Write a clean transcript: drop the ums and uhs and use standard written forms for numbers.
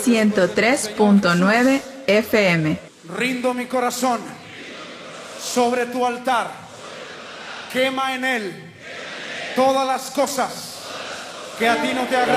103.9 FM. Rindo mi corazón sobre tu altar. Quema en él todas las cosas que a ti no te agradan.